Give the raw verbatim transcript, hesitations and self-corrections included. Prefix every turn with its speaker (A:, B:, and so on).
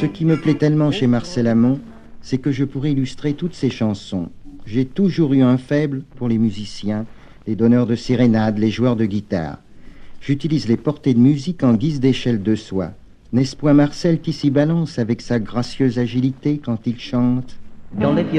A: Ce qui me plaît tellement chez Marcel Amont, c'est que je pourrais illustrer toutes ses chansons. J'ai toujours eu un faible pour les musiciens, les donneurs de sérénades, les joueurs de guitare. J'utilise les portées de musique en guise d'échelle de soie. N'est-ce point Marcel qui s'y balance avec sa gracieuse agilité quand il chante ?
B: Don't let your